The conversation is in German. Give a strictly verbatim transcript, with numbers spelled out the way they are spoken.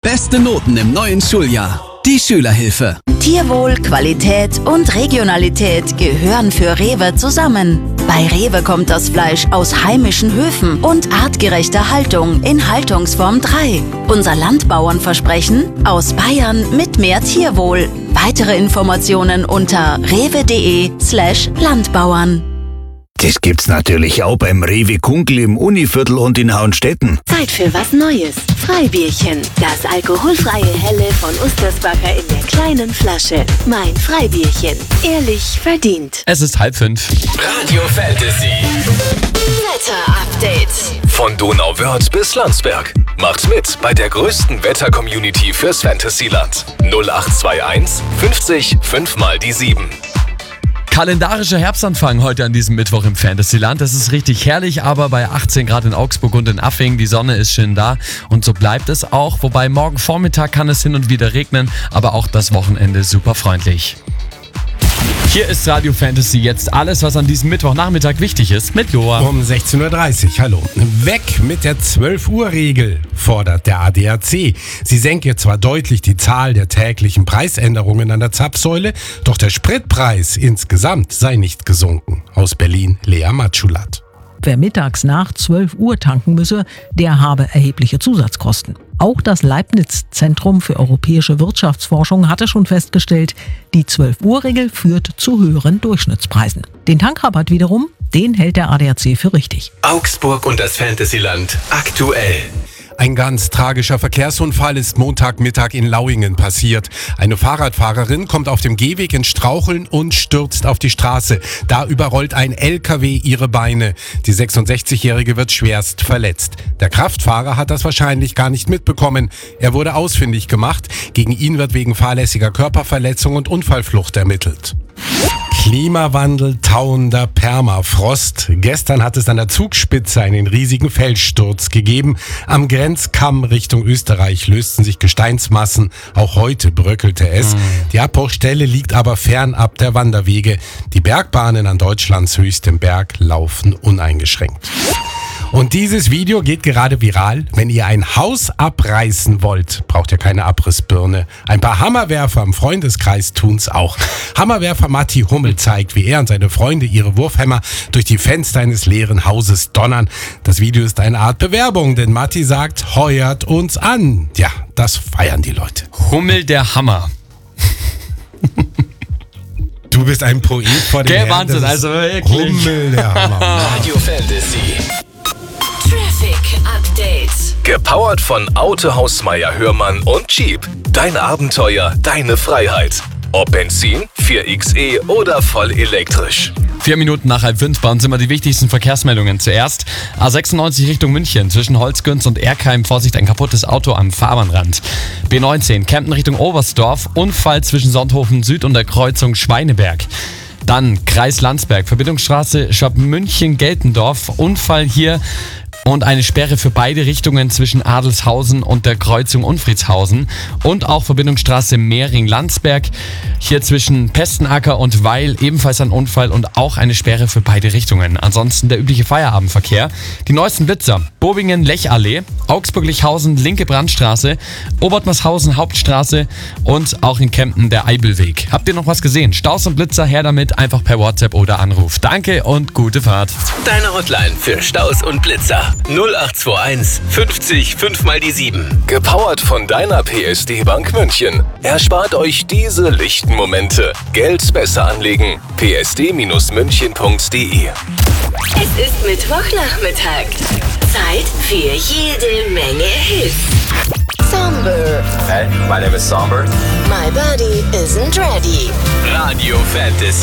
Beste Noten im neuen Schuljahr. Die Schülerhilfe. Tierwohl, Qualität und Regionalität gehören für Rewe zusammen. Bei Rewe kommt das Fleisch aus heimischen Höfen und artgerechter Haltung in Haltungsform drei. Unser Landbauernversprechen: aus Bayern mit mehr Tierwohl. Weitere Informationen unter rewe.de slash Landbauern. Das gibt's natürlich auch beim Rewe Kunkel im Univiertel und in Hauenstetten. Zeit für was Neues. Freibierchen. Das alkoholfreie Helle von Ustersbacher in der kleinen Flasche. Mein Freibierchen. Ehrlich verdient. Es ist halb fünf. Radio Fantasy. Wetter-Update. Von Donauwörth bis Landsberg. Macht mit bei der größten Wetter-Community fürs Fantasyland. null acht zwei eins fünfzig fünf mal die sieben. Kalendarischer Herbstanfang heute an diesem Mittwoch im Fantasyland. Das ist richtig herrlich, aber bei achtzehn Grad in Augsburg und in Affing, die Sonne ist schön da und so bleibt es auch. Wobei morgen Vormittag kann es hin und wieder regnen, aber auch das Wochenende super freundlich. Hier ist Radio Fantasy, jetzt alles, was an diesem Mittwochnachmittag wichtig ist, mit Loa. Um sechzehn Uhr dreißig, hallo. Weg mit der zwölf Uhr Regel, fordert der A D A C. Sie senke zwar deutlich die Zahl der täglichen Preisänderungen an der Zapfsäule, doch der Spritpreis insgesamt sei nicht gesunken. Aus Berlin, Lea Matschulat. Wer mittags nach zwölf Uhr tanken müsse, der habe erhebliche Zusatzkosten. Auch das Leibniz-Zentrum für europäische Wirtschaftsforschung hatte schon festgestellt, die zwölf Uhr Regel führt zu höheren Durchschnittspreisen. Den Tankrabatt wiederum, den hält der A D A C für richtig. Augsburg und das Fantasyland aktuell. Ein ganz tragischer Verkehrsunfall ist Montagmittag in Lauingen passiert. Eine Fahrradfahrerin kommt auf dem Gehweg ins Straucheln und stürzt auf die Straße. Da überrollt ein L K W ihre Beine. Die sechsundsechzigjährige wird schwerst verletzt. Der Kraftfahrer hat das wahrscheinlich gar nicht mitbekommen. Er wurde ausfindig gemacht. Gegen ihn wird wegen fahrlässiger Körperverletzung und Unfallflucht ermittelt. Klimawandel, tauender Permafrost. Gestern hat es an der Zugspitze einen riesigen Felssturz gegeben. Am Grenzkamm Richtung Österreich lösten sich Gesteinsmassen. Auch heute bröckelte es. Die Abbruchstelle liegt aber fernab der Wanderwege. Die Bergbahnen an Deutschlands höchstem Berg laufen uneingeschränkt. Und dieses Video geht gerade viral. Wenn ihr ein Haus abreißen wollt, braucht ihr keine Abrissbirne. Ein paar Hammerwerfer im Freundeskreis tun's auch. Hammerwerfer Matti Hummel zeigt, wie er und seine Freunde ihre Wurfhämmer durch die Fenster eines leeren Hauses donnern. Das Video ist eine Art Bewerbung, denn Matti sagt, heuert uns an. Ja, das feiern die Leute. Hummel der Hammer. Du bist ein Poet vor dem Gell, Herrn. Wahnsinn, also wirklich. Hummel der Hammer. Radio Fantasy. Traffic Update. Gepowert von Autohaus Meier Hörmann und Jeep. Dein Abenteuer, deine Freiheit. Ob Benzin, vier X E oder voll elektrisch. Vier Minuten nach halb fünf bei uns immer die wichtigsten Verkehrsmeldungen. Zuerst A sechsundneunzig Richtung München zwischen Holzgünz und Erkheim. Vorsicht, ein kaputtes Auto am Fahrbahnrand. B neunzehn Kempten Richtung Oberstdorf. Unfall zwischen Sonthofen Süd und der Kreuzung Schweineberg. Dann Kreis Landsberg, Verbindungsstraße Schwab-München-Geltendorf. Unfall hier und eine Sperre für beide Richtungen zwischen Adelshausen und der Kreuzung Unfriedshausen. Und auch Verbindungsstraße Mehring-Landsberg. Hier zwischen Pestenacker und Weil ebenfalls ein Unfall und auch eine Sperre für beide Richtungen. Ansonsten der übliche Feierabendverkehr. Die neuesten Blitzer: Bobingen-Lechallee, Augsburg-Lichhausen, linke Brandstraße, Obertmarshausen Hauptstraße und auch in Kempten der Eibelweg. Habt ihr noch was gesehen? Staus und Blitzer, her damit, einfach per WhatsApp oder Anruf. Danke und gute Fahrt. Deine Hotline für Staus und Blitzer. null acht zwei eins fünfzig fünf mal die sieben. Gepowert von deiner P S D-Bank München. Erspart euch diese lichten Momente. Geld besser anlegen. p s d München punkt d e. Es ist Mittwochnachmittag. Zeit für jede Menge Hits. Somber. Hey, my name is Somber. My body isn't ready. Radio Fantasy.